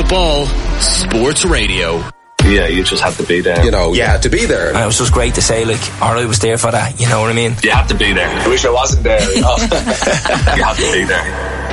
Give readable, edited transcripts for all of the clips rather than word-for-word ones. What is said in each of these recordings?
Ball Sports Radio. Yeah, you just have to be there. You had to be there. And it was just great to say, I was there for that, you know what I mean? You have to be there. I wish I wasn't there. You have to be there.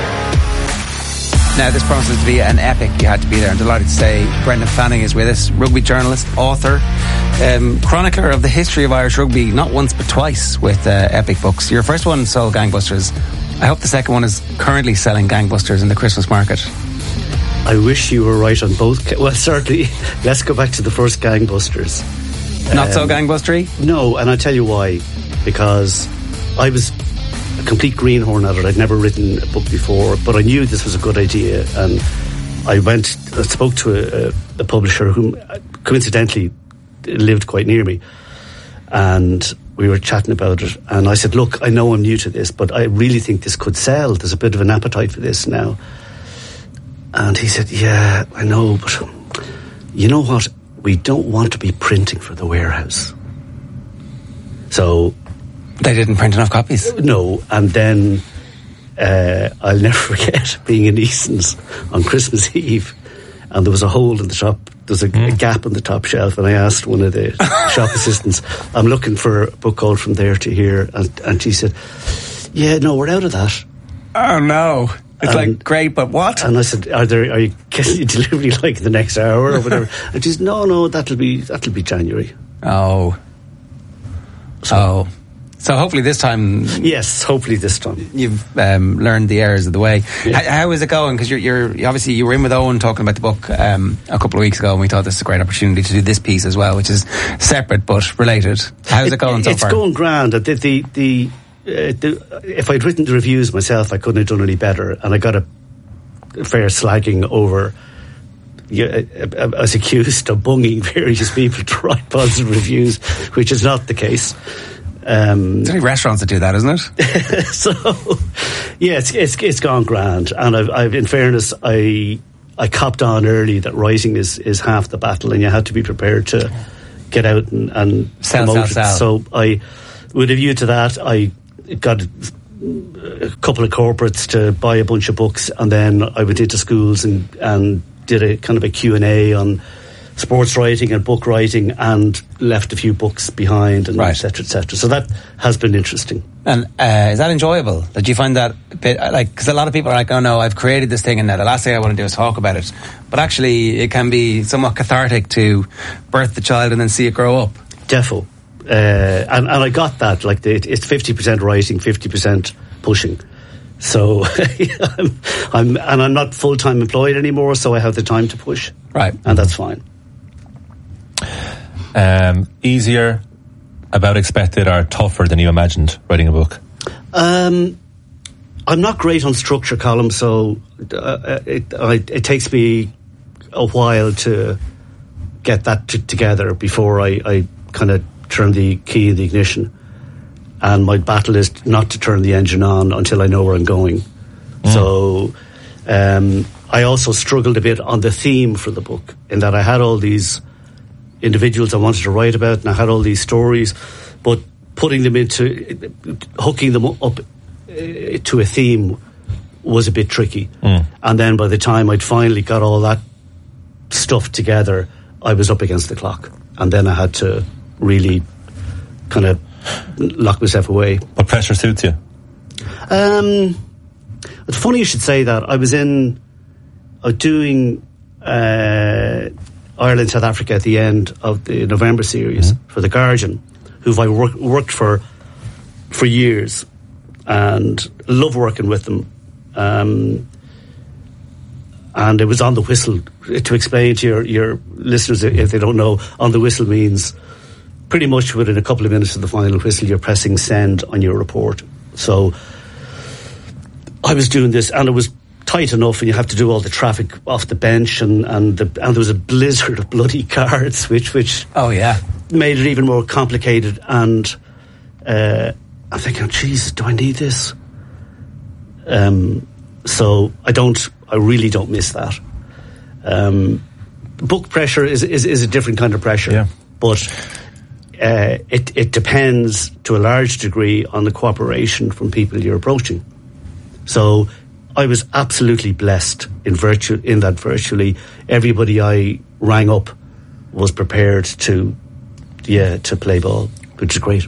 Now, this promises to be an epic. You had to be there. I'm delighted to say Brendan Fanning is with us, rugby journalist, author, chronicler of the history of Irish rugby, not once but twice with epic books. Your first one sold gangbusters. I hope the second one is currently selling gangbusters in the Christmas market. I wish you were right on both. Well, certainly, let's go back to the first gangbusters. Not so gangbustery? No, and I'll tell you why. Because I was a complete greenhorn at it. I'd never written a book before, but I knew this was a good idea, and I spoke to a publisher who coincidentally lived quite near me, and we were chatting about it, and I said, look, I know I'm new to this, but I really think this could sell. There's a bit of an appetite for this now. And he said, yeah, I know, but you know what? We don't want to be printing for the warehouse. So they didn't print enough copies? No, and then I'll never forget being in Easton's on Christmas Eve, and there was a hole in the shop. There was a gap in the top shelf, and I asked one of the shop assistants, I'm looking for a book called From There to Here, and she said, yeah, no, we're out of that. Oh no. It's great, but what? And I said, are you getting your delivery the next hour or whatever? And she said, no, that'll be January. Oh. So hopefully this time. Yes, hopefully this time. You've learned the errors of the way. Yeah. How is it going? Because you're obviously you were in with Owen talking about the book a couple of weeks ago, and we thought this is a great opportunity to do this piece as well, which is separate but related. How's it going so far? It's going grand. If I'd written the reviews myself, I couldn't have done any better, and I got a fair slagging over. I was accused of bunging various people to write positive reviews, which is not the case. There's only restaurants that do that, isn't it? So, yeah, it's gone grand, and I've in fairness, I copped on early that writing is half the battle, and you had to be prepared to get out and promote it. So with a view to that, I got a couple of corporates to buy a bunch of books, and then I went into schools and did a kind of a Q&A on sports writing and book writing, and left a few books behind, and et cetera, et cetera. So that has been interesting. And is that enjoyable? Did you find that a bit because a lot of people are like, oh no, I've created this thing and now the last thing I want to do is talk about it. But actually it can be somewhat cathartic to birth the child and then see it grow up. Defo. And I got that, it's 50% writing, 50% pushing. So I'm not full-time employed anymore, so I have the time to push. Right. And that's fine. Easier, about expected, or tougher than you imagined writing a book? I'm not great on structure, Colin, so it takes me a while to get that together before I kind of turn the key in the ignition, and my battle is not to turn the engine on until I know where I'm going. So I also struggled a bit on the theme for the book, in that I had all these individuals I wanted to write about, and I had all these stories, but hooking them up to a theme was a bit tricky. And then by the time I'd finally got all that stuff together, I was up against the clock, and then I had to really kind of lock myself away. What pressure suits you? It's funny you should say that. I was doing Ireland, South Africa at the end of the November series for The Guardian, who I worked for years, and love working with them. And it was On the Whistle. To explain to your listeners, if they don't know, On the Whistle means pretty much within a couple of minutes of the final whistle, you're pressing send on your report. So I was doing this, and it was tight enough, and you have to do all the traffic off the bench, and there was a blizzard of bloody cards, which made it even more complicated. And I'm thinking, Jesus, do I need this? So I really don't miss that. Book pressure is a different kind of pressure, but it depends to a large degree on the cooperation from people you're approaching. So I was absolutely blessed in that virtually everybody I rang up was prepared to play ball, which is great.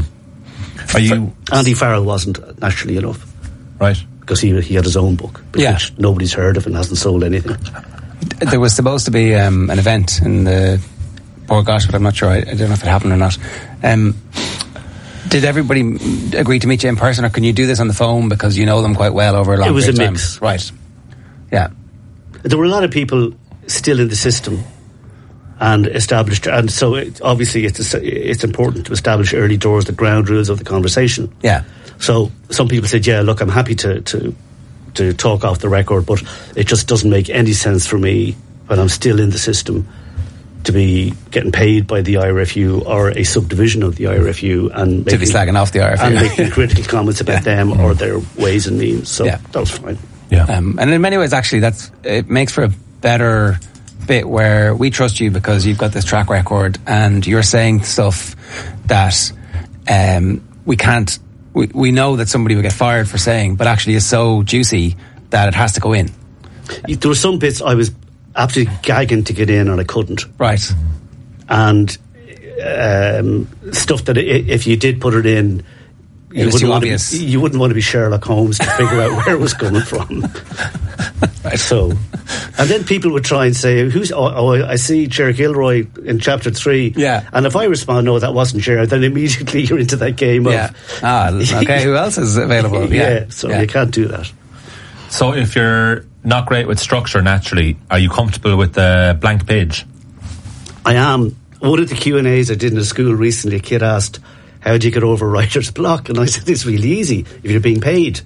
Andy Farrell wasn't, naturally enough, right? Because he had his own book, which nobody's heard of and hasn't sold anything. There was supposed to be an event in the Port Gosh, but I'm not sure. I don't know if it happened or not. Did everybody agree to meet you in person, or can you do this on the phone because you know them quite well over a long period of time? It was a mix. Right. Yeah. There were a lot of people still in the system and established, and so obviously it's important to establish early doors, the ground rules of the conversation. Yeah. So some people said, yeah, look, I'm happy to talk off the record, but it just doesn't make any sense for me when I'm still in the system to be getting paid by the IRFU or a subdivision of the IRFU and to be slagging off the IRFU and making critical comments about them or their ways and means. So that was fine. Yeah. And in many ways, actually, it makes for a better bit where we trust you because you've got this track record and you're saying stuff that we know that somebody will get fired for saying, but actually is so juicy that it has to go in. There were some bits I was absolutely gagging to get in and I couldn't. Right. And stuff that if you did put it in, you wouldn't want to be Sherlock Holmes to figure out where it was coming from. Right. So, and then people would try and say, I see Ger Gilroy in chapter 3. Yeah. And if I respond, no, that wasn't Ger, then immediately you're into that game of... Okay, who else is available? You can't do that. So if you're not great with structure naturally, are you comfortable with the blank page? I am. One of the Q&As I did in the school recently, a kid asked, how do you get over writer's block? And I said, it's really easy. If you're being paid,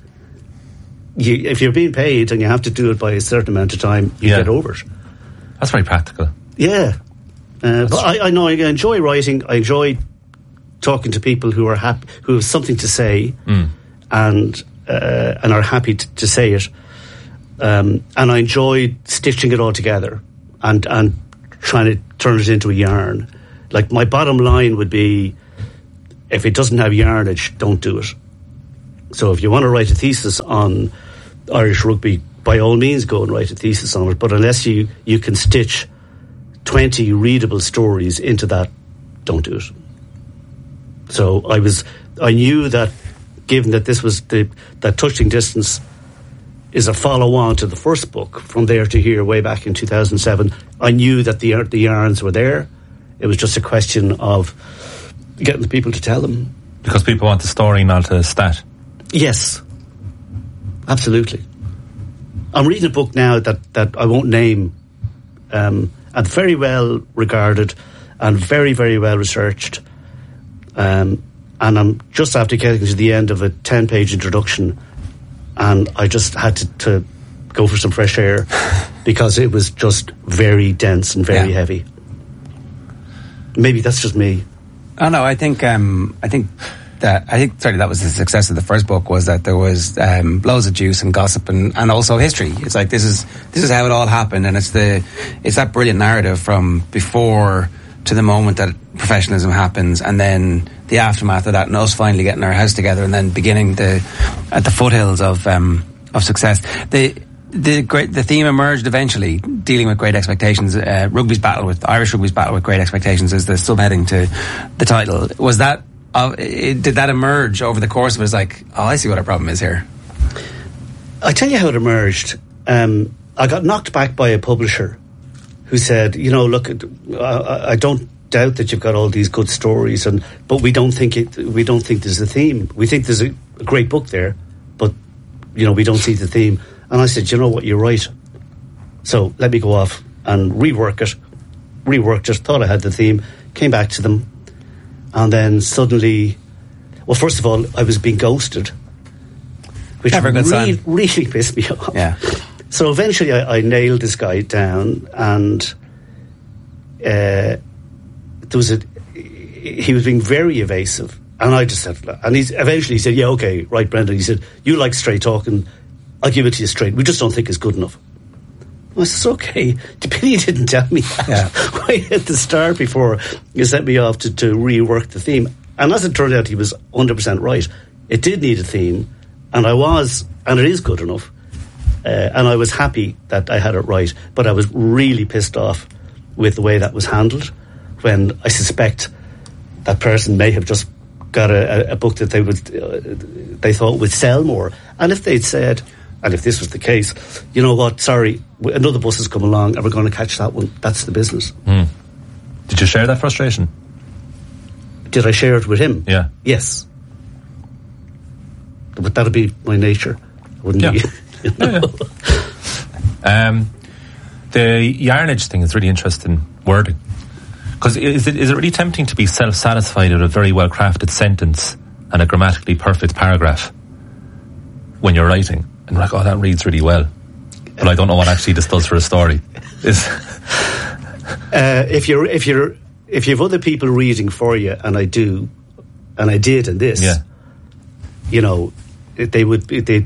if you're being paid and you have to do it by a certain amount of time, you get over it. That's very practical. Yeah. But I know I enjoy writing. I enjoy talking to people who are happy, who have something to say and are happy to say it. And I enjoy stitching it all together and trying to turn it into a yarn. Like, my bottom line would be, if it doesn't have yarnage, don't do it. So if you want to write a thesis on Irish rugby, by all means go and write a thesis on it. But unless you can stitch 20 readable stories into that, don't do it. So I knew that, given that this was that Touching Distance is a follow-on to the first book, From There to Here, way back in 2007, I knew that the yarns were there. It was just a question of getting the people to tell them. Because people want the story, not a stat. Yes, absolutely. I'm reading a book now that I won't name, and very well regarded and very, very well researched. And I'm just after getting to the end of a 10-page introduction, and I just had to go for some fresh air because it was just very dense and very heavy. Maybe that's just me. Oh no, I think certainly that was the success of the first book, was that there was loads of juice and gossip and also history. It's like this is how it all happened, and it's that brilliant narrative from before to the moment that professionalism happens, and then the aftermath of that, and us finally getting our house together, and then beginning at the foothills of success. The theme emerged eventually, dealing with great expectations. Irish rugby's battle with great expectations is the subheading to the title. Was that did that emerge over the course of it? It's like, I see what our problem is here. I tell you how it emerged. I got knocked back by a publisher who said, look, I don't doubt that you've got all these good stories, but we don't think there's a theme. We think there's a great book there, but we don't see the theme. And I said, you know what, you're right. So let me go off and reworked it, thought I had the theme, came back to them, and then suddenly, well, first of all, I was being ghosted, which really pissed me off. Yeah. So eventually I nailed this guy down, and he was being very evasive, and I just said, and eventually he said, yeah, okay, right, Brendan, he said, you like straight talking, I'll give it to you straight. We just don't think it's good enough. I said, okay. The pity you didn't tell me that. Yeah. Right at the start before you sent me off to rework the theme. And as it turned out, he was 100% right. It did need a theme, and it is good enough. And I was happy that I had it right, but I was really pissed off with the way that was handled, when I suspect that person may have just got a book that they thought would sell more. And if they'd said, and if this was the case, you know what, sorry, another bus has come along and we're going to catch that one. That's the business. Did you share that frustration? Did I share it with him? Yeah. Yes. But that would be my nature. Wouldn't Yeah. be? You know? The yarnage thing is really interesting wording. Because is it really tempting to be self-satisfied with a very well-crafted sentence and a grammatically perfect paragraph when you're writing? And you're like, oh, that reads really well. But I don't know what actually this does for a story. If you've other people reading for you, and I do, and I did in this, Yeah. you know, wouldn't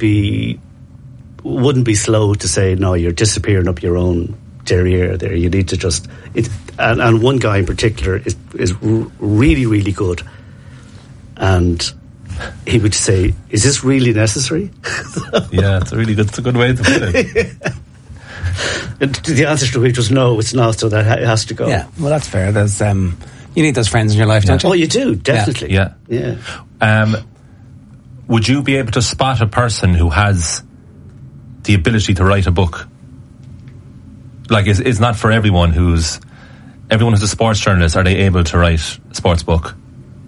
be slow to say, no, you're disappearing up your own derriere there. You need to just and one guy in particular is really, really good, and he would say, is this really necessary? Yeah, it's a good way to put it. And the answer to which was no, it's not, so that it has to go. Yeah, well, that's fair. There's you need those friends in your life, don't you? Oh, you do, definitely. Yeah. Would you be able to spot a person who has the ability to write a book? Like, it's not for everyone who's a sports journalist. Are they able to write a sports book?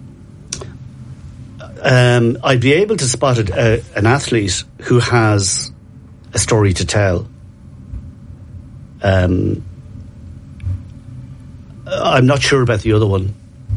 I'd be able to spot an athlete who has a story to tell. I'm not sure about the other one.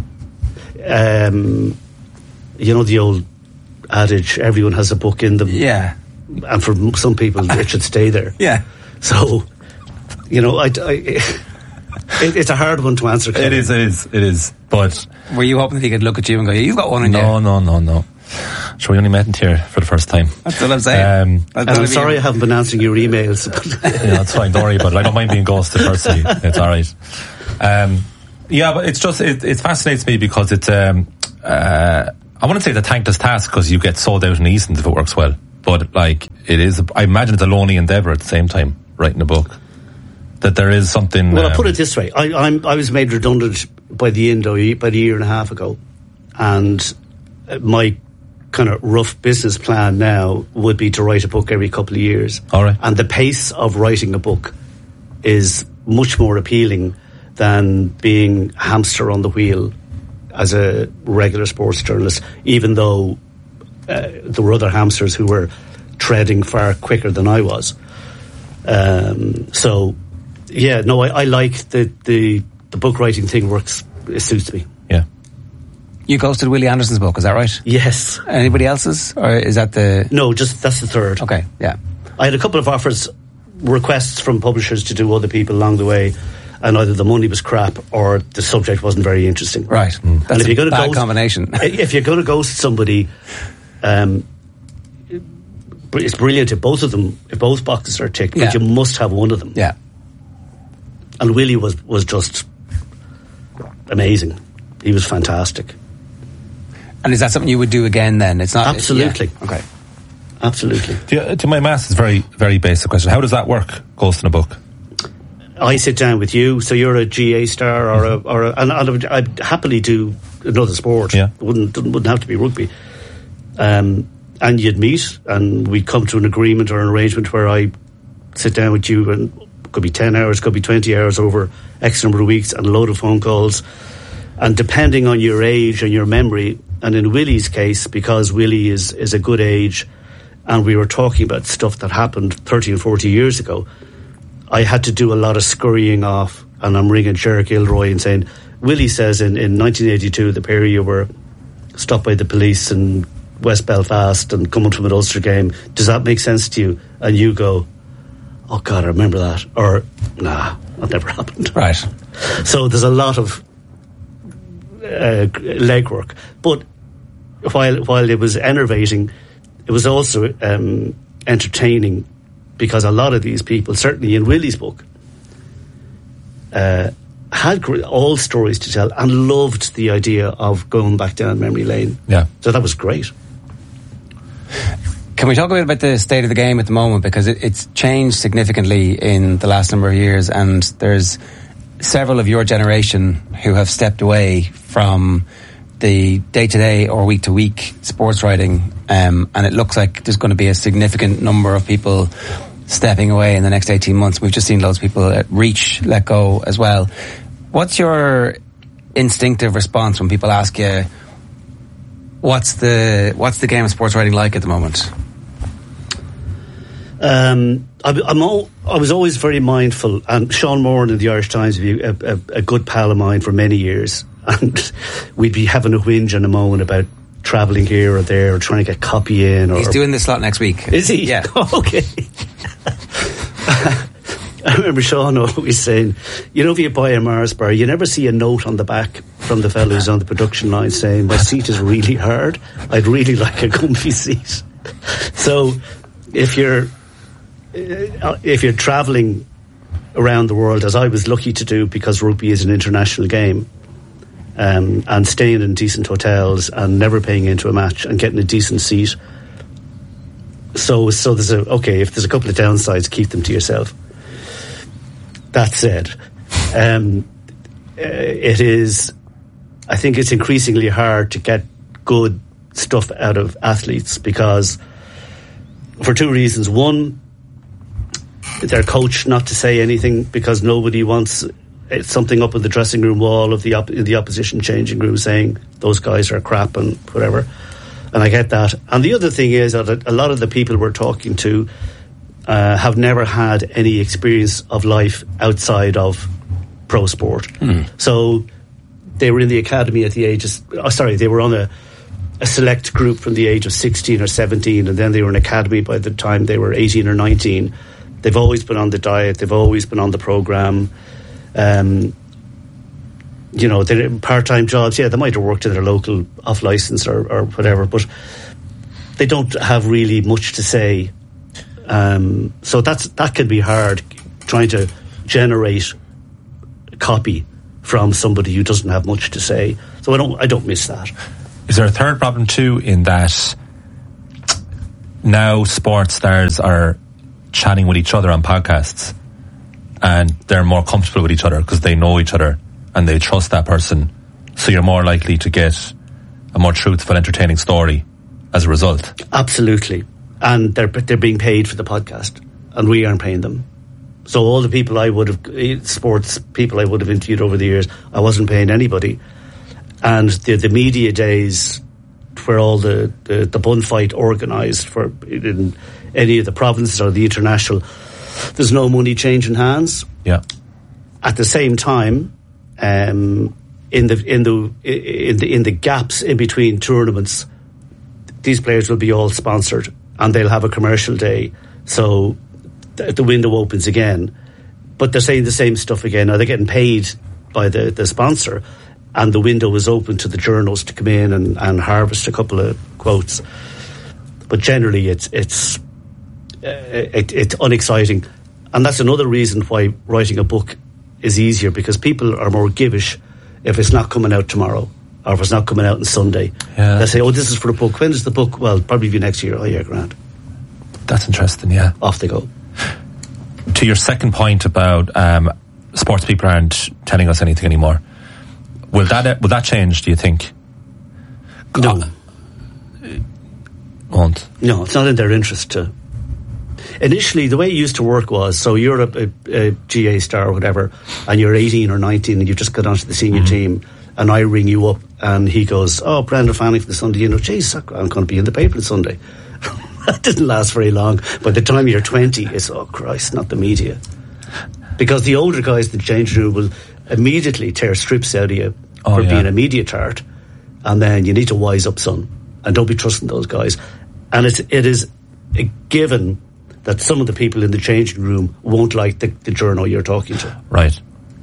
You know the old adage, everyone has a book in them. Yeah. And for some people, it should stay there. Yeah. So, you know, it's a hard one to answer. It is. But were you hoping that he could look at you and go, "You've got one in you"? No. Sure, we only met here for the first time. That's what I'm saying. And I'm sorry I haven't been answering your emails. Yeah, it's fine. Don't worry about it. I don't mind being ghosted personally. It's all right. Yeah, but it's just it fascinates me because it's I wouldn't say it's a thankless task because you get sold out in Easons if it works well. But like it is, I imagine it's a lonely endeavour at the same time writing a book. That there is something. Well, I'll put it this way: I was made redundant by the Indo about a year and a half ago, and my kind of rough business plan now would be to write a book every couple of years. All right. And the pace of writing a book is much more appealing than being hamster on the wheel as a regular sports journalist, even though there were other hamsters who were treading far quicker than I was. So, yeah, no, I like the book writing thing works. It suits me. Yeah. You ghosted Willie Anderson's book, is that right? Yes. Anybody else's? Or is that the... No, that's the third. Okay, yeah. I had a couple of requests from publishers to do other people along the way, and either the money was crap or the subject wasn't very interesting. Right. That's and if a you're going to bad combination. If you're going to ghost somebody, it's brilliant if both boxes are ticked, but you must have one of them. Yeah. And Willie was just amazing. He was fantastic. And is that something you would do again then? It's not... Absolutely. Yeah. Okay. Absolutely. To my maths, it's a very, very basic question. How does that work, ghosting a book? I sit down with you, so you're a GA star and I'd happily do another sport. Yeah. It wouldn't have to be rugby. And you'd meet and we'd come to an agreement or an arrangement where I sit down with you, and it could be 10 hours, could be 20 hours over X number of weeks and a load of phone calls. And depending on your age and your memory, and in Willie's case, because Willie is a good age, and we were talking about stuff that happened 30 and 40 years ago, I had to do a lot of scurrying off, and I'm ringing Sheriff Gilroy and saying, Willie says in 1982, the pair of you were stopped by the police in West Belfast and coming from an Ulster game. Does that make sense to you? And you go, oh God, I remember that. Or, nah, that never happened. Right. So there's a lot of legwork. But while it was enervating, it was also entertaining, because a lot of these people, certainly in Willie's book, had all stories to tell and loved the idea of going back down memory lane. Yeah. So that was great. Can we talk a bit about the state of the game at the moment? Because it's changed significantly in the last number of years, and there's several of your generation who have stepped away from the day-to-day or week-to-week sports writing, and it looks like there's going to be a significant number of people stepping away in the next 18 months. We've just seen loads of people at Reach let go as well. What's your instinctive response when people ask you, what's the game of sports writing like at the moment? I was always very mindful, and Sean Moran in the Irish Times would be a good pal of mine for many years, and we'd be having a whinge and a moan about travelling here or there or trying to get copy in. He's doing this slot next week. Is he? Yeah. Okay. I remember Sean always saying, you know, if you buy a Mars bar, you never see a note on the back from the fellow who's on the production line saying, my seat is really hard, I'd really like a comfy seat. So if you're travelling around the world, as I was lucky to do because rugby is an international game, and staying in decent hotels and never paying into a match and getting a decent seat, so there's if there's a couple of downsides, keep them to yourself. That said, I think it's increasingly hard to get good stuff out of athletes because, for two reasons. One, they're coached not to say anything because nobody wants something up in the dressing room wall of the opposition changing room saying those guys are crap and whatever. And I get that. And the other thing is that a lot of the people we're talking to have never had any experience of life outside of pro sport. So they were in the academy at the age of, they were on a select group from the age of 16 or 17, and then they were in academy by the time they were 18 or 19. They've always been on the diet, they've always been on the programme. You know, they're part-time jobs. Yeah, they might have worked in their local off-licence or whatever, but they don't have really much to say. So that can be hard, trying to generate copy from somebody who doesn't have much to say. So I don't miss that. Is there a third problem too, in that now sports stars are chatting with each other on podcasts and they're more comfortable with each other because they know each other and they trust that person, so you're more likely to get a more truthful, entertaining story as a result? Absolutely. And they're being paid for the podcast, and we aren't paying them. So all the people sports people I would have interviewed over the years, I wasn't paying anybody. And the media days where all the bun fight organised for in any of the provinces or the international, there's no money changing hands. Yeah. At the same time, in the gaps in between tournaments, these players will be all sponsored and they'll have a commercial day, so the window opens again. But they're saying the same stuff again. Now they're getting paid by the sponsor, and the window is open to the journals to come in and harvest a couple of quotes. But generally, it's unexciting, and that's another reason why writing a book is easier, because people are more gibbish if it's not coming out tomorrow or if it's not coming out on Sunday. Yeah. They say, "Oh, this is for a book. When is the book?" Well, probably be next year. Oh, yeah, grand. That's interesting. Yeah, off they go. To your second point about sports people aren't telling us anything anymore, will that change, do you think? No. Won't? No, it's not in their interest to. Initially, the way it used to work was, so you're a GA star or whatever, and you're 18 or 19 and you've just got onto the senior team, and I ring you up and he goes, "Oh, Brendan Fanning for the Sunday, geez, I'm going to be in the paper on Sunday." That didn't last very long. By the time you're 20, it's, oh Christ, not the media. Because the older guys in the changing room will immediately tear strips out of you for being a media tart, and then you need to wise up, son, and don't be trusting those guys. And it is a given that some of the people in the changing room won't like the journal you're talking to. Right.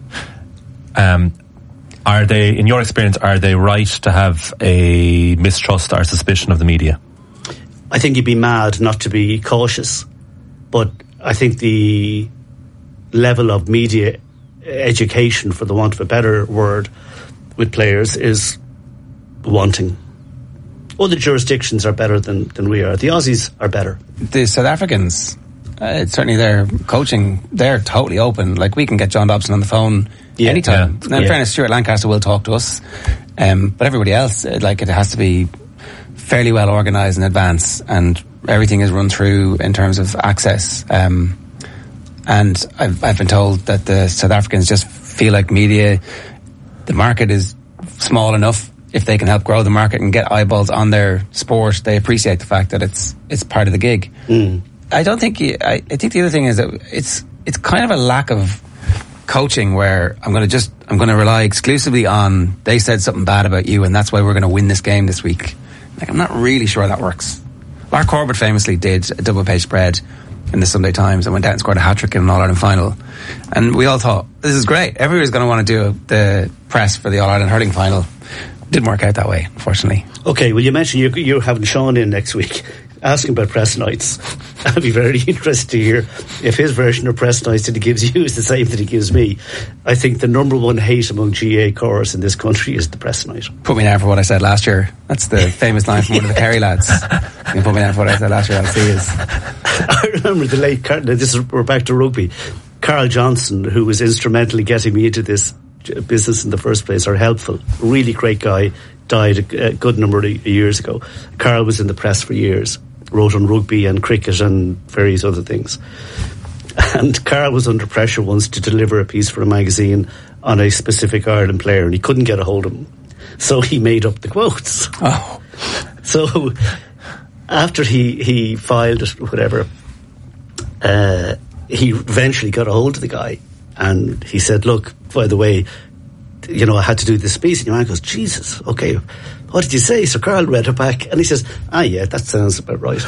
Are they, in your experience, are they right to have a mistrust or suspicion of the media? I think you'd be mad not to be cautious, but I think the level of media education, for the want of a better word, with players is wanting. Other jurisdictions are better than we are. The Aussies are better. The South Africans, certainly their coaching, they're totally open. Like, we can get John Dobson on the phone anytime. Now, in fairness, Stuart Lancaster will talk to us, but everybody else, like, it has to be fairly well organised in advance, and everything is run through in terms of access. And I've been told that the South Africans just feel like media, the market is small enough. If they can help grow the market and get eyeballs on their sport, they appreciate the fact that it's part of the gig. I don't think I think the other thing is that it's kind of a lack of coaching where I'm going to rely exclusively on, they said something bad about you and that's why we're going to win this game this week. Like, I'm not really sure that works. Mark Corbett famously did a double page spread in the Sunday Times and went out and scored a hat-trick in an All-Ireland final. And we all thought, this is great. Everybody's going to want to do the press for the All-Ireland hurling final. Didn't work out that way, unfortunately. Okay, well, you mentioned you're having Sean in next week. Ask him about press nights. I'd be very interested to hear if his version of press nights that he gives you is the same that he gives me. I think the number one hate among GA chorus in this country is the press night. Put me down for what I said last year. That's the famous line from one of the Kerry lads. You can put me down for what I said last year. I'll see you. I remember the late we're back to rugby. Carl Johnson, who was instrumental in getting me into this business in the first place, or helpful, really great guy, died a good number of years ago. Carl was in the press for years, wrote on rugby and cricket and various other things. And Carl was under pressure once to deliver a piece for a magazine on a specific Ireland player, and he couldn't get a hold of him, so he made up the quotes. So after he filed it, whatever, he eventually got a hold of the guy, and he said, look, by the way, I had to do this piece. And your man goes, Jesus, okay, what did you say? So Carl read it back, and he says, yeah, that sounds about right.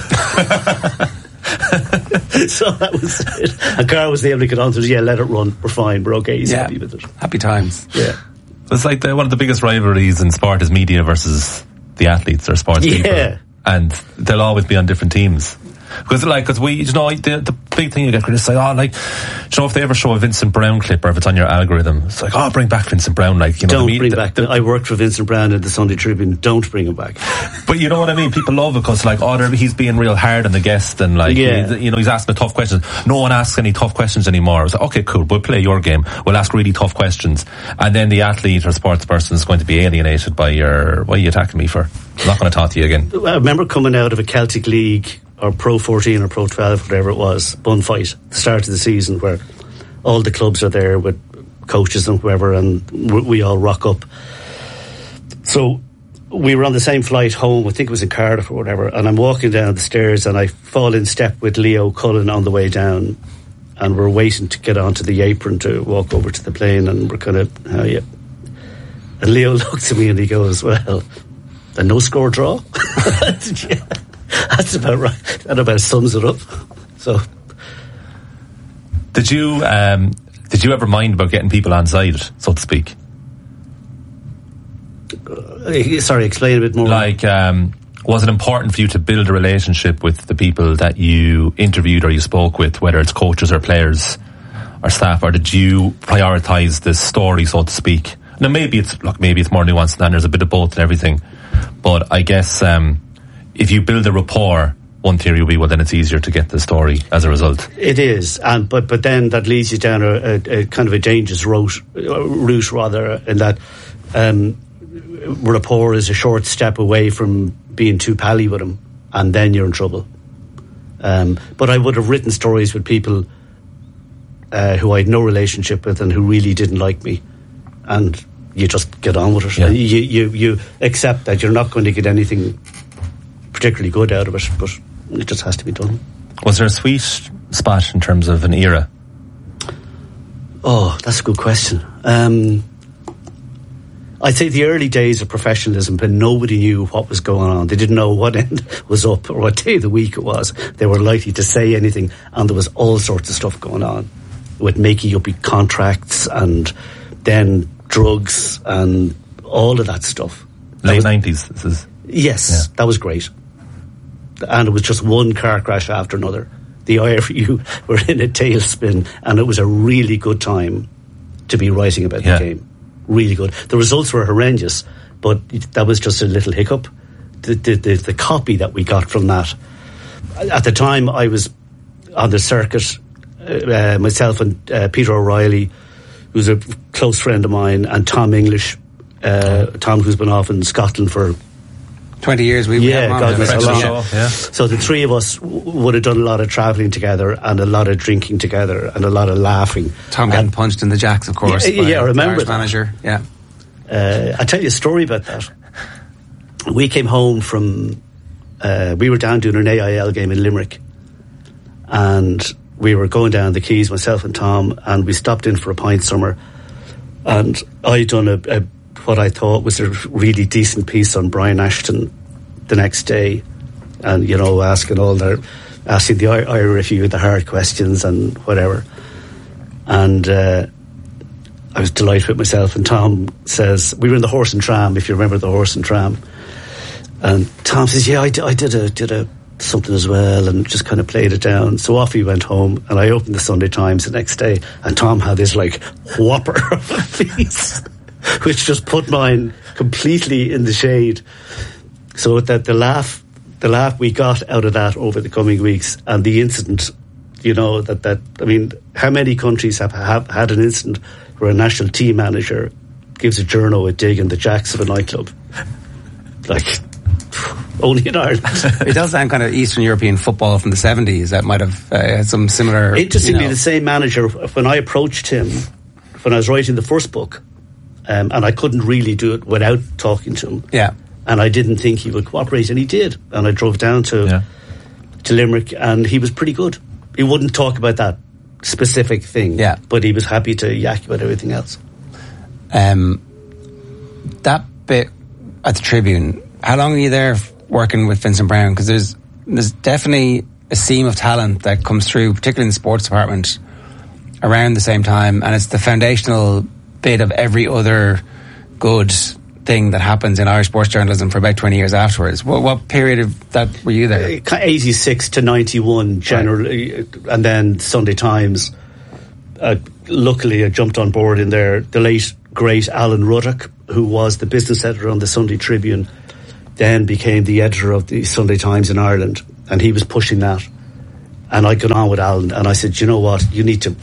So that was it. And Carl was able to get on to it. Let it run, we're fine, we're okay, he's happy with it. Happy times. Yeah. It's like one of the biggest rivalries in sport is media versus the athletes or sports people. And they'll always be on different teams. Because we, the big thing you get criticised, if they ever show a Vincent Brown clip or if it's on your algorithm, it's like, bring back Vincent Brown. Don't bring back. I worked for Vincent Brown at the Sunday Tribune. Don't bring him back. But you know what I mean? People love it because, he's being real hard on the guest and, he's asking the tough questions. No one asks any tough questions anymore. It's like, okay, cool, we'll play your game. We'll ask really tough questions. And then the athlete or sports person is going to be alienated by what are you attacking me for? I'm not going to talk to you again. I remember coming out of a Celtic League or Pro 14 or Pro 12, whatever it was, bun fight, the start of the season, where all the clubs are there with coaches and whoever, and we all rock up. So we were on the same flight home, I think it was in Cardiff or whatever, and I'm walking down the stairs and I fall in step with Leo Cullen on the way down, and we're waiting to get onto the apron to walk over to the plane, and we're kind of, and Leo looks at me and he goes, well, a no score draw? Yeah. That's about right. That about sums it up. So, did you ever mind about getting people on side, so to speak? Sorry, explain a bit more. Was it important for you to build a relationship with the people that you interviewed or you spoke with, whether it's coaches or players or staff, or did you prioritise the story, so to speak? Now, maybe it's more nuanced than there's a bit of both and everything, but I guess. If you build a rapport, one theory will be, well, then it's easier to get the story as a result. It is, but then that leads you down a kind of a dangerous route rather, in that rapport is a short step away from being too pally with them, and then you're in trouble. But I would have written stories with people who I had no relationship with and who really didn't like me, and you just get on with it. Yeah. You accept that you're not going to get anything particularly good out of it, but it just has to be done. Was there a sweet spot in terms of an era? Oh, that's a good question. I'd say the early days of professionalism, but nobody knew what was going on. They didn't know what end was up or what day of the week it was. They were likely to say anything, and there was all sorts of stuff going on with making up contracts and then drugs and all of that stuff. Late 90s, this is... Yes, that was great. And it was just one car crash after another. The IRU were in a tailspin, and it was a really good time to be writing about the game. Really good. The results were horrendous, but that was just a little hiccup. the copy that we got from that. At the time, I was on the circuit, myself and Peter O'Reilly, who's a close friend of mine, and Tom English, Tom, who's been off in Scotland for 20 years. God knows how long. Yeah. So the three of us would have done a lot of travelling together and a lot of drinking together and a lot of laughing. Tom getting punched in the jacks, of course. Yeah, I remember the Irish manager. Yeah. I'll tell you a story about that. We came home from, we were down doing an AIL game in Limerick, and we were going down the quays, myself and Tom, and we stopped in for a pint somewhere, and I'd done what I thought was a really decent piece on Brian Ashton the next day, and asking the IRFU the hard questions and whatever, and I was delighted with myself. And Tom says, we were in the Horse and Tram, if you remember the Horse and Tram, and Tom says, yeah, I did a something as well, and just kind of played it down. So off he went home, and I opened the Sunday Times the next day, and Tom had this whopper of a piece, which just put mine completely in the shade. So that the laugh we got out of that over the coming weeks, and the incident, how many countries have had an incident where a national team manager gives a journo a dig in the jacks of a nightclub? Only in Ireland. It does sound kind of Eastern European football from the 70s. That might have had some similar... Interestingly, the same manager, when I approached him, when I was writing the first book, and I couldn't really do it without talking to him. Yeah. And I didn't think he would cooperate, and he did. And I drove down to Limerick, and he was pretty good. He wouldn't talk about that specific thing, but he was happy to yak about everything else. That bit at the Tribune, how long were you there working with Vincent Browne? Because there's definitely a seam of talent that comes through, particularly in the sports department, around the same time, and it's the foundational bit of every other good thing that happens in Irish sports journalism for about 20 years afterwards. What period of that were you there? 86 to 91 generally, right. And then Sunday Times. Luckily I jumped on board in there. The late great Alan Ruddock, who was the business editor on the Sunday Tribune, then became the editor of the Sunday Times in Ireland, and he was pushing that. And I got on with Alan, and I said, you know what, you need to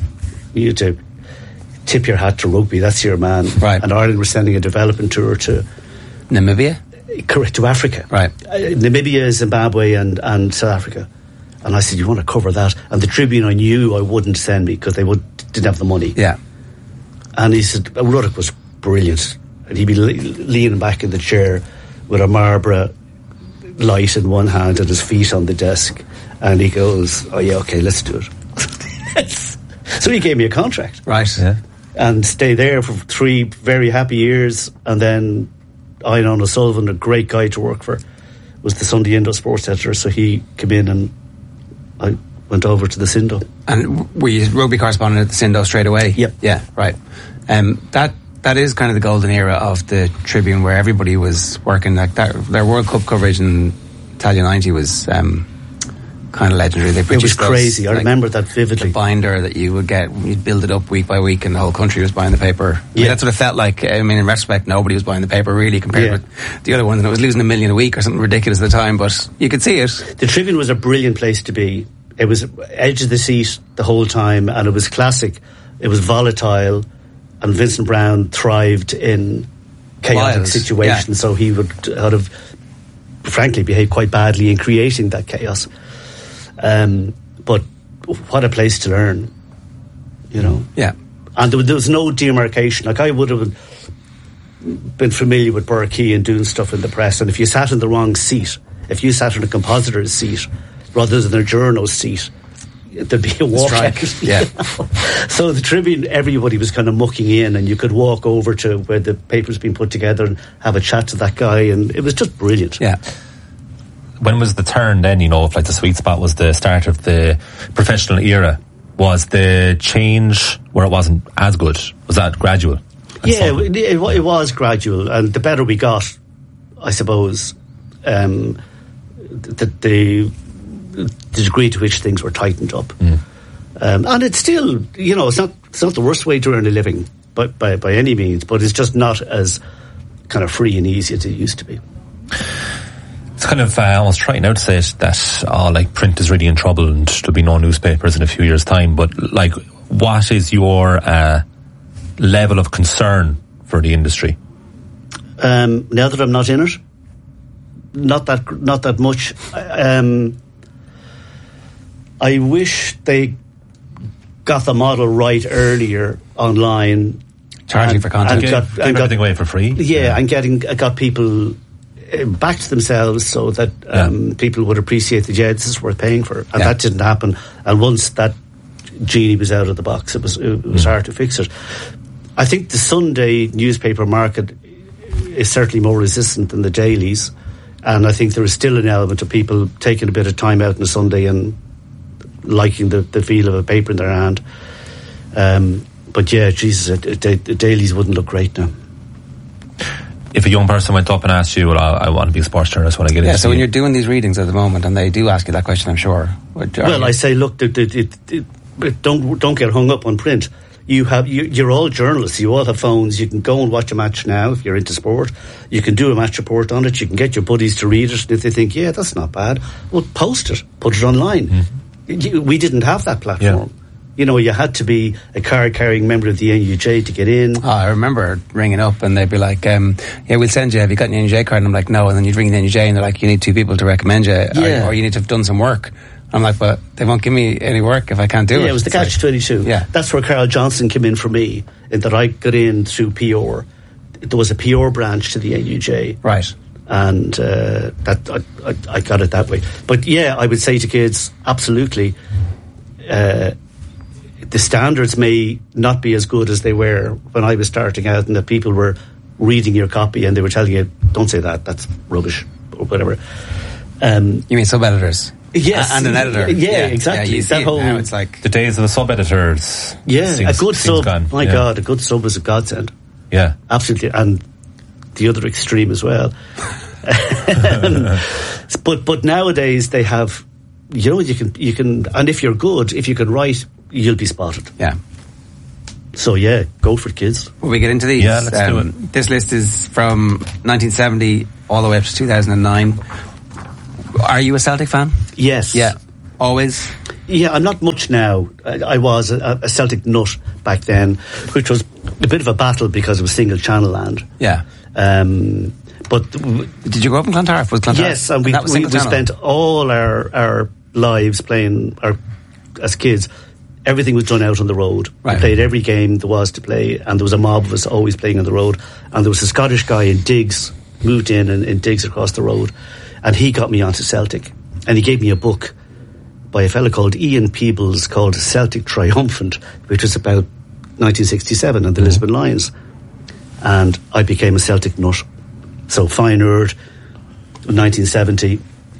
tip your hat to rugby. That's your man. Right. And Ireland was sending a development tour to Namibia? Correct, to Africa. Right. Namibia, Zimbabwe and South Africa. And I said, you want to cover that? And the Tribune, I knew I wouldn't send me because they didn't have the money. Yeah. And he said, Ruddock was brilliant. And he'd be leaning back in the chair with a Marlborough light in one hand and his feet on the desk. And he goes, oh yeah, okay, let's do it. So he gave me a contract. Right. Yeah. And stayed there for 3 very happy years. And then Einan O'Sullivan, a great guy to work for, was the Sunday Indo sports editor. So he came in and I went over to the Sindo. And were you rugby correspondent at the Sindo straight away? Yep. Yeah, right. That is kind of the golden era of the Tribune, where everybody was working like that. Their World Cup coverage in Italia 90 was kind of legendary. It was crazy. I remember that vividly. The binder that you would get, you'd build it up week by week, and the whole country was buying the paper. Yeah. That's what it felt like. I mean, in retrospect, nobody was buying the paper really compared with the other one, and it was losing $1 million a week or something ridiculous at the time, but you could see it. The Tribune was a brilliant place to be. It was edge of the seat the whole time, and it was classic. It was volatile, and Vincent Browne thrived in chaotic situations, so he would frankly behave quite badly in creating that chaos. But what a place to learn, you know. Yeah. And there was no demarcation. Like, I would have been familiar with Burkey and doing stuff in the press, and if you sat in the wrong seat, if you sat in a compositor's seat rather than a journo's seat, there'd be a walkout. Yeah. So the Tribune, everybody was kind of mucking in, and you could walk over to where the paper's been put together and have a chat to that guy, and it was just brilliant. Yeah. When was the turn then, you know, if like the sweet spot was the start of the professional era? Was the change where it wasn't as good? Was that gradual? Yeah, it was gradual, and the better we got, I suppose, the degree to which things were tightened up. And it's still, you know, it's not the worst way to earn a living by any means, but it's just not as kind of free and easy as it used to be. It's kind of almost trying now to say it that like print is really in trouble and there'll be no newspapers in a few years' time. But like, what is your level of concern for the industry? Now that I'm not in it, not that much. I wish they got the model right earlier online, charging for content, give everything away for free. Yeah, and got people back to themselves so that people would appreciate that this is worth paying for, and that didn't happen. And once that genie was out of the box, it was hard to fix it. I think the Sunday newspaper market is certainly more resistant than the dailies, and I think there is still an element of people taking a bit of time out on a Sunday and liking the feel of a paper in their hand. But yeah, Jesus, the dailies wouldn't look great now. If a young person went up and asked you, well, I want to be a sports journalist when I get into so when you're doing these readings at the moment and they do ask you that question, I'm sure. I say, look, don't get hung up on print. You're all journalists. You all have phones. You can go and watch a match now if you're into sport. You can do a match report on it. You can get your buddies to read it. And if they think, that's not bad, well, post it. Put it online. We didn't have that platform. Yeah. You had to be a card-carrying member of the NUJ to get in. Oh, I remember ringing up and they'd be like, we'll send you, have you got an NUJ card? And I'm like, no. And then you'd ring the NUJ and they're like, you need 2 people to recommend you, or you need to have done some work. I'm like, but they won't give me any work if I can't do it. Yeah, it was the catch-22. Yeah. That's where Carl Johnson came in for me, in that I got in through PR. There was a PR branch to the NUJ. Right. And I got it that way. But yeah, I would say to kids, absolutely, the standards may not be as good as they were when I was starting out, and that people were reading your copy and they were telling you, don't say that, that's rubbish, or whatever. You mean sub-editors? Yes. And an editor. Yeah, exactly. That whole, now it's like the days of the a sub-editors. good sub. Gone. My God, a good sub was a godsend. Yeah. Absolutely. And the other extreme as well. But nowadays they have, you can, and if you're good, if you can write, you'll be spotted. Yeah. So yeah, go for it, kids. Will we get into these? Yeah, let's do it. This list is from 1970 all the way up to 2009. Are you a Celtic fan? Yes. Yeah. Always? Yeah, I'm not much now. I was a Celtic nut back then, which was a bit of a battle because it was single channel land. Yeah. But did you grow up in Clontarf? Was Clontarf? Yes, and we spent all our lives playing as kids. Everything was done out on the road. Right. We played every game there was to play, and there was a mob of us always playing on the road. And there was a Scottish guy in Diggs, moved in Diggs across the road, and he got me onto Celtic. And he gave me a book by a fellow called Ian Peebles called Celtic Triumphant, which was about 1967 and the Lisbon Lions. And I became a Celtic nut. So Feyenoord, 1970,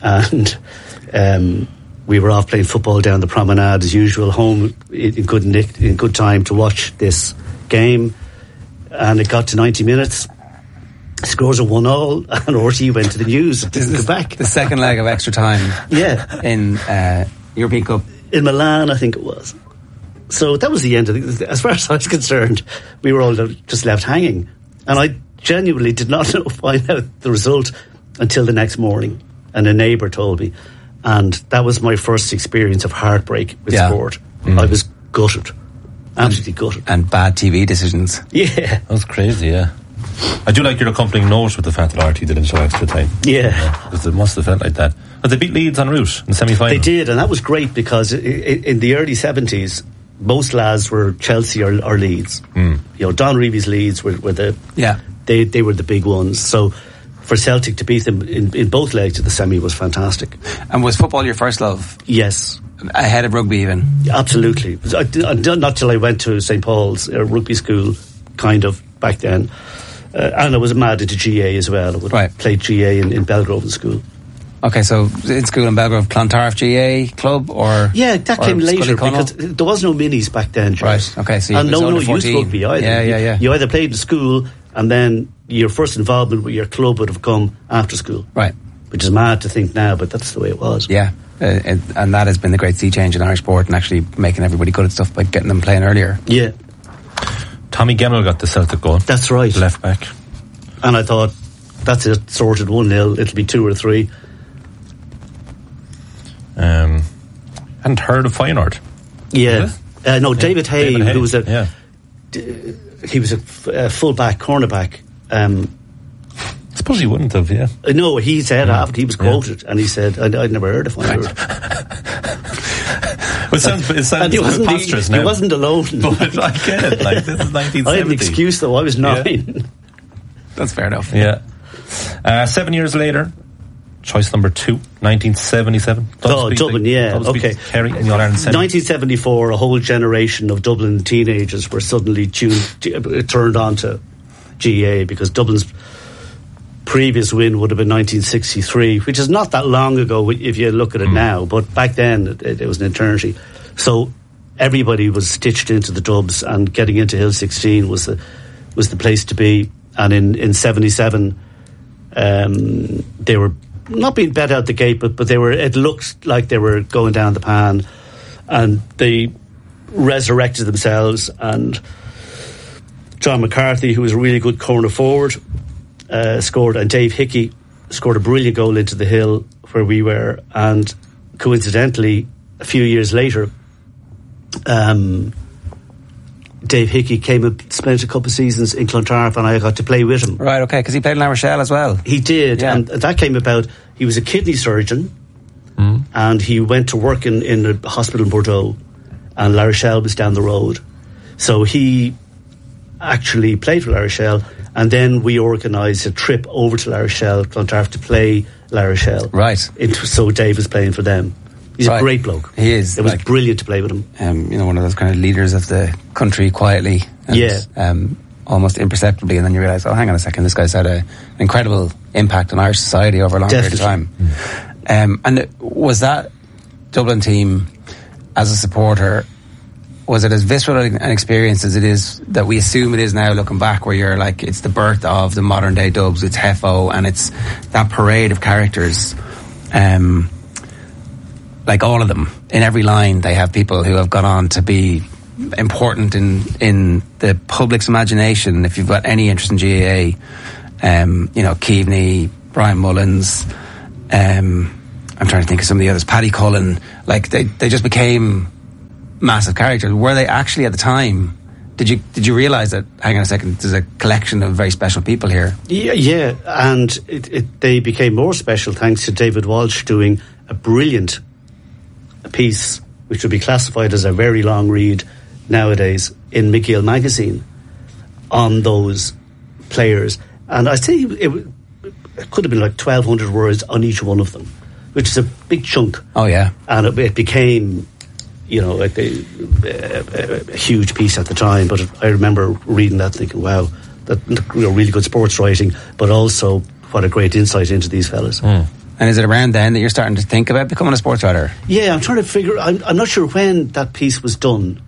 and we were off playing football down the promenade as usual, home in good time to watch this game. And it got to 90 minutes. Scores are 1-1, and RT went to the news. Didn't go back. The second leg of extra time. Yeah. In European Cup. In Milan, I think it was. So that was the end of it. As far as I was concerned, we were all just left hanging. And I genuinely did not find out the result until the next morning. And a neighbour told me. And that was my first experience of heartbreak with sport. I was gutted. Absolutely gutted. And bad TV decisions. Yeah. That was crazy, yeah. I do like your accompanying note with the fact that RT didn't show extra time. Yeah. Because it must have felt like that. But they beat Leeds en route in the semi-final. They did, and that was great because in the early 70s, most lads were Chelsea or Leeds. You know, Don Reevy's Leeds were the... Yeah. They were the big ones. So for Celtic to beat them in both legs of the semi was fantastic. And was football your first love? Yes. Ahead of rugby even? Absolutely. Not till I went to St. Paul's rugby school, kind of, back then. And I was mad into GA as well. I would play GA in Belgrove in school. Okay, so in school in Belgrove, Clontarf GA club, or... Yeah, that came later because there was no minis back then. Right, okay, so and no youth rugby either. Yeah. You either played in school and then your first involvement with your club would have come after school. Right. Which is mad to think now, but that's the way it was. Yeah, and that has been the great sea change in Irish sport and actually making everybody good at stuff by getting them playing earlier. Yeah. Tommy Gemmell got the Celtic goal. That's right. Left back. And I thought, that's it, sorted 1-0, it'll be 2 or 3. Hadn't heard of Feyenoord. Yeah. No, David Hay, who was he was a full-back, cornerback. I suppose he wouldn't have, yeah. No, he said after, he was quoted, and he said, I'd never heard of Feyenoord. It sounds a bit preposterous now. He wasn't alone. But I get it, like, this is 1970. I had an excuse, though, I was 9. Yeah. That's fair enough. Yeah. 7 years later, choice number 2, 1977. Dublin, yeah. Okay. Kerry in the All-Ireland semi. 1974, a whole generation of Dublin teenagers were suddenly turned on to GAA, because Dublin's previous win would have been 1963, which is not that long ago if you look at it now, but back then it was an eternity. So everybody was stitched into the Dubs, and getting into Hill 16 was the place to be. And in 77, they were not being bet out the gate, but it looked like they were going down the pan, and they resurrected themselves. And John McCarthy, who was a really good corner forward, scored, and Dave Hickey scored a brilliant goal into the Hill where we were. And coincidentally, a few years later, Dave Hickey came and spent a couple of seasons in Clontarf, and I got to play with him. Right, okay, because he played in La Rochelle as well. He did, yeah. And that came about. He was a kidney surgeon, and he went to work in a hospital in Bordeaux, and La Rochelle was down the road. So he actually played for La Rochelle, and then we organised a trip over to La Rochelle, Clontarf, to play La Rochelle. Right. So Dave was playing for them. He's a great bloke. He is. It was brilliant to play with him. One of those kind of leaders of the country quietly. And, almost imperceptibly, and then you realise, oh, hang on a second, this guy's had an incredible impact on Irish society over a long period of time. And was that Dublin team, as a supporter, was it as visceral an experience as it is that we assume it is now, looking back, where you're like, it's the birth of the modern day Dubs, it's Hefo, and it's that parade of characters, like all of them, in every line they have people who have gone on to be important in the public's imagination. If you've got any interest in GAA, Keaveney, Brian Mullins, I'm trying to think of some of the others, Paddy Cullen, like they just became massive characters. Were they actually at the time? Did you realise that, hang on a second, there's a collection of very special people here? Yeah, and they became more special thanks to David Walsh doing a brilliant piece, which would be classified as a very long read nowadays, in McGill magazine on those players. And I say it could have been like 1,200 words on each one of them, which is a big chunk. Oh, yeah. And it became, a huge piece at the time. But I remember reading that thinking, wow, that really good sports writing, but also what a great insight into these fellas. And is it around then that you're starting to think about becoming a sports writer? Yeah, I'm trying to figure. I'm not sure when that piece was done,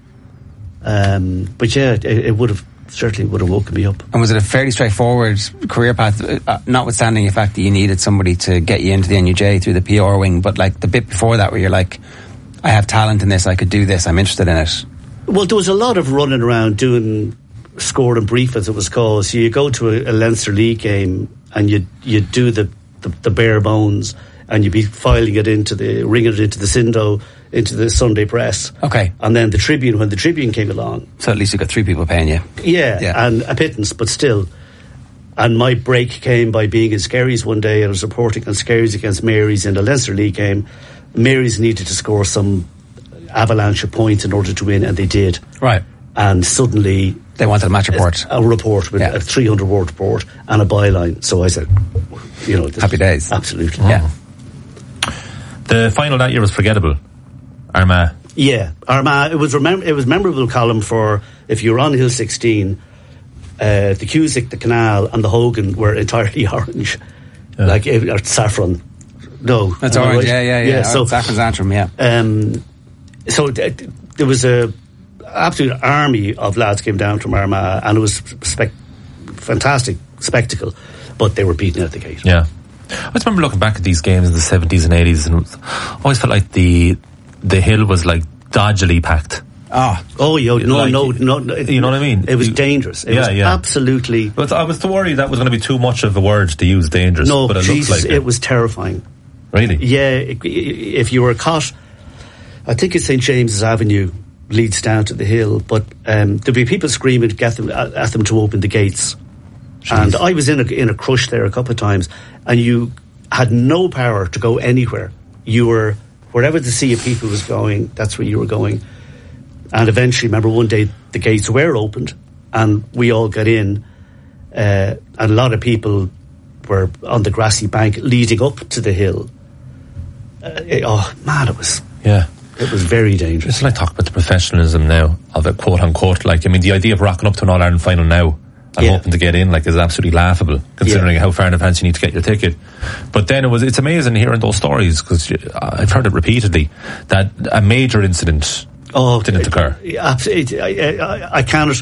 but yeah, it would have woken me up. And was it a fairly straightforward career path, notwithstanding the fact that you needed somebody to get you into the NUJ through the PR wing? But like the bit before that, where you're like, I have talent in this, I could do this, I'm interested in it. Well, there was a lot of running around doing score and brief, as it was called. So you go to a Leinster League game and you do the bare bones, and you'd be ringing it into the Sindo, into the Sunday Press. Okay. And then the Tribune, when the Tribune came along. So at least you got 3 people paying you. Yeah, and a pittance, but still. And my break came by being in Skerries one day. I was reporting on Skerries against Mary's in the Leinster League game. Mary's needed to score some avalanche of points in order to win, and they did. Right. And suddenly they wanted a match report. A report with a 300-word report and a byline. So I said, happy days. Absolutely. Yeah. The final that year was forgettable. Armagh. Yeah, Armagh. It was memorable column for, if you were on Hill 16, the Cusick, the Canal, and the Hogan were entirely orange, or saffron. No, that's orange. Right? Yeah. So saffron's Antrim. Yeah. So there was a absolute army of lads came down from Armagh, and it was fantastic spectacle, but they were beaten out the gate. Yeah. I just remember looking back at these games in the 70s and 80s, and I always felt like the hill was like dodgily packed. No. You know what I mean? It was dangerous. It was absolutely. But I was worried that was going to be too much of a word to use, dangerous. No, but it was terrifying. Really? Yeah, if you were caught, I think it's St James's Avenue leads down to the hill, but there'd be people screaming at them to open the gates. Jeez. And I was in a crush there a couple of times, and you had no power to go anywhere. You were, wherever the sea of people was going, that's where you were going. And eventually, remember one day the gates were opened and we all got in, and a lot of people were on the grassy bank leading up to the hill. It was very dangerous. It's like talk about the professionalism now of it, quote unquote. Like, I mean, the idea of rocking up to an All-Ireland final now and hoping to get in, like, is absolutely laughable, considering how far in advance you need to get your ticket. But then it's amazing hearing those stories, because I've heard it repeatedly, that a major incident didn't occur. I cannot.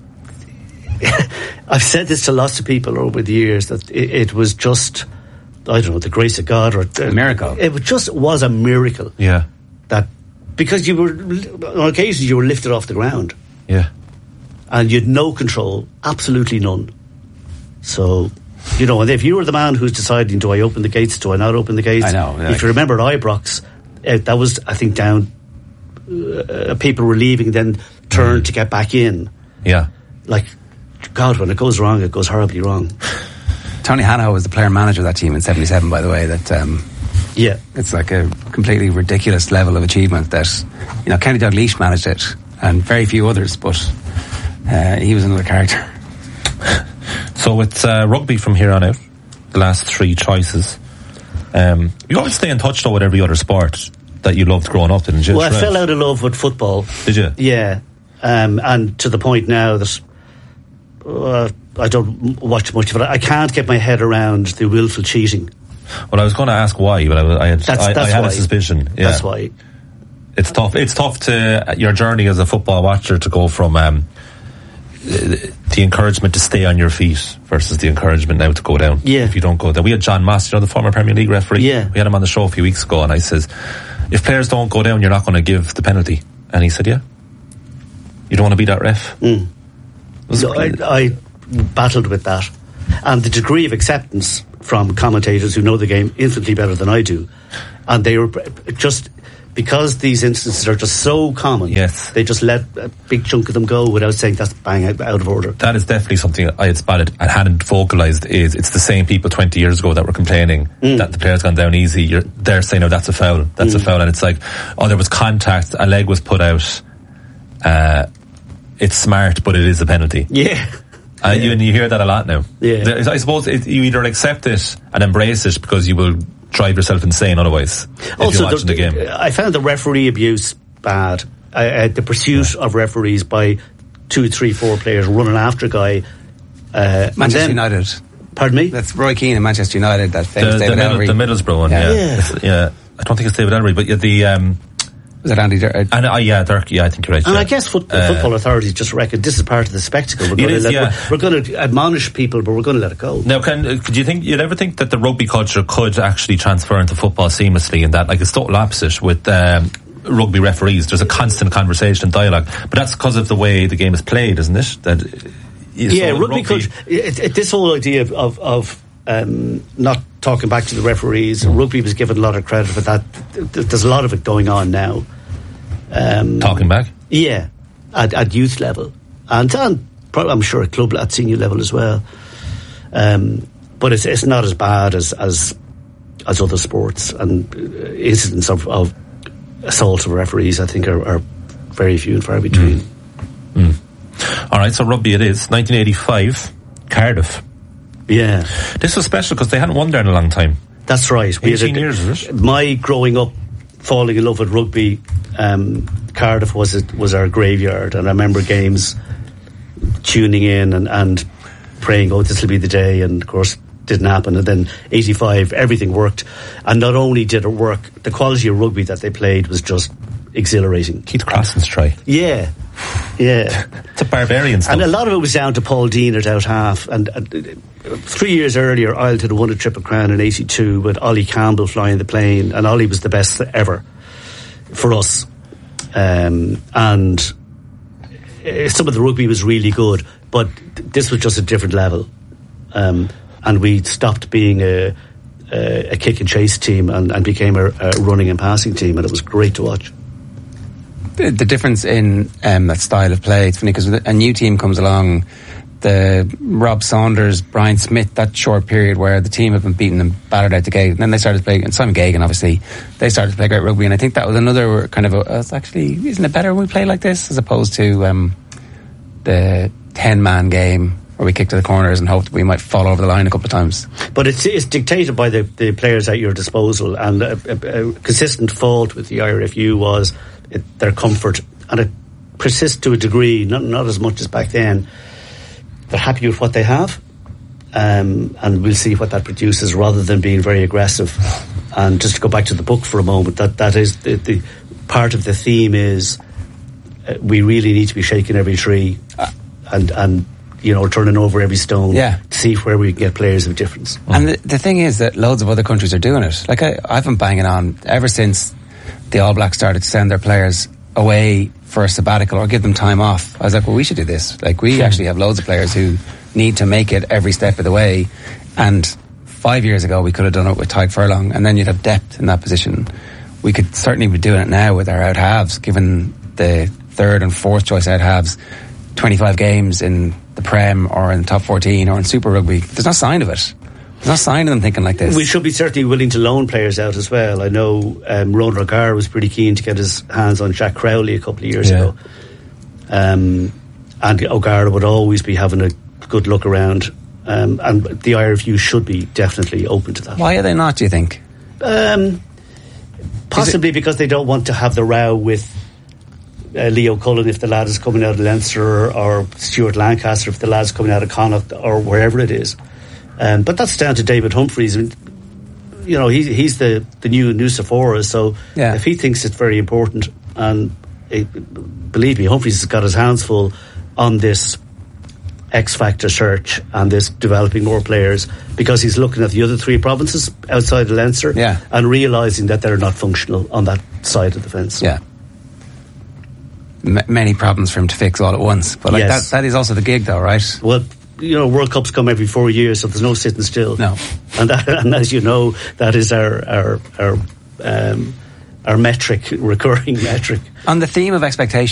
I've said this to lots of people over the years, that it was just, I don't know, the grace of God, or a miracle. It just was a miracle. Yeah. That, because you were, on occasions you were lifted off the ground. Yeah. And you had no control, absolutely none. So, and if you were the man who's deciding, do I open the gates, do I not open the gates? I know. Yeah. If you remember at Ibrox, that was, I think, down, people were leaving, then turned to get back in. Yeah. Like, God, when it goes wrong, it goes horribly wrong. Tony Hanaho was the player manager of that team in 77, by the way. It's like a completely ridiculous level of achievement that, Kenny Dalglish managed it, and very few others, but he was another character. So it's rugby from here on out, the last three choices. You always stay in touch, though, with every other sport that you loved growing up, didn't you? Well, I fell out of love with football. Did you? Yeah. And to the point now that I don't watch much of it. I can't get my head around the willful cheating. Well, I was going to ask why, but I had a suspicion. Yeah. That's why. It's tough. It's tough to your journey as a football watcher to go from the encouragement to stay on your feet versus the encouragement now to go down. Yeah. If you don't go down. We had John Moss, the former Premier League referee. Yeah. We had him on the show a few weeks ago, and I says, if players don't go down, you're not going to give the penalty. And he said, yeah. You don't want to be that ref. Mm. So I battled with that, and the degree of acceptance from commentators who know the game infinitely better than I do, and they were just, because these instances are just so common, they just let a big chunk of them go without saying that's bang out of order. That is definitely something I had spotted and hadn't vocalised. It's the same people 20 years ago that were complaining that the player's gone down easy. They're saying, no, that's a foul, that's a foul, and it's like, there was contact, a leg was put out, it's smart, but it is a penalty. Yeah. You hear that a lot now. Yeah. I suppose you either accept it and embrace it, because you will drive yourself insane otherwise if you're watching the game. I found the referee abuse bad. The pursuit of referees by 2, 3, 4 players running after a guy. Manchester United. Pardon me? That's Roy Keane in Manchester United. That famous David Ellery. The Middlesbrough one. Yeah. I don't think it's David Ellery, but was it Andy Dirk? Dirk. Yeah, I think you're right. And I guess football authorities just reckon this is part of the spectacle. We're going to admonish people, but we're going to let it go. Now, could you'd ever think that the rugby culture could actually transfer into football seamlessly, in that, like, it's total opposite with rugby referees? There's a constant conversation and dialogue, but that's because of the way the game is played, isn't it? Rugby culture. This whole idea of not talking back to the referees. Rugby was given a lot of credit for that. There's a lot of it going on now. Talking back? Yeah, at youth level, and probably, I'm sure, at senior level as well. But it's not as bad as other sports, and incidents of assault of referees, I think, are very few and far between. All right, so rugby it is. 1985, Cardiff. Yeah. This was special because they hadn't won there in a long time. That's right. 18 years, is it? My growing up, falling in love with rugby, Cardiff was our graveyard, and I remember games tuning in and praying, this will be the day, and of course didn't happen. And then 85, everything worked, and not only did it work, the quality of rugby that they played was just exhilarating. Keith Crossan's try. Yeah. It's a barbarian stuff. And a lot of it was down to Paul Dean at out half, and 3 years earlier Ireland had won a Triple Crown in 82 with Ollie Campbell flying the plane, and Ollie was the best ever for us, and some of the rugby was really good, but this was just a different level, and we stopped being a a kick and chase team and became a running and passing team, and it was great to watch. The difference in that style of play, it's funny because a new team comes along, the Rob Saunders, Brian Smith, that short period where the team have been beaten and battered out the gate, and then they started to play, and Simon Gagan obviously, they started to play great rugby, and I think that was another kind of it's actually, isn't it better when we play like this as opposed to the 10-man game where we kick to the corners and hoped we might fall over the line a couple of times. But it's dictated by the players at your disposal, and a consistent fault with the IRFU was their comfort, and it persists to a degree, not as much as back then. They're happy with what they have, and we'll see what that produces, rather than being very aggressive. And just to go back to the book for a moment, that is the part of the theme is we really need to be shaking every tree and turning over every stone to see where we can get players of difference. And the thing is that loads of other countries are doing it. Like I've been banging on ever since the All Blacks started to send their players away for a sabbatical or give them time off. I was like, well, we should do this. Like, we actually have loads of players who need to make it every step of the way. And 5 years ago, we could have done it with Tadhg Furlong, and then you'd have depth in that position. We could certainly be doing it now with our out halves, given the third and fourth choice out halves, 25 games in the Prem or in top 14 or in Super Rugby. There's no sign of it. There's no sign of them thinking like this. We should be certainly willing to loan players out as well. I know Ronan O'Gara was pretty keen to get his hands on Jack Crowley a couple of years ago. And O'Gara would always be having a good look around. And the IRFU should be definitely open to that. Why are they not, do you think? Possibly because they don't want to have the row with Leo Cullen if the lad is coming out of Leinster, or Stuart Lancaster if the lad's coming out of Connacht, or wherever it is. But that's down to David Humphreys. He's the new Sephora, so if he thinks it's very important, and believe me, Humphreys has got his hands full on this X Factor search and this developing more players, because he's looking at the other three provinces outside of Leinster and realising that they're not functional on that side of the fence. Yeah. Many problems for him to fix all at once. But that is also the gig, though, right? Well, World Cups come every 4 years, so there's no sitting still. No. And as you know, that is our metric, recurring metric. On the theme of expectations,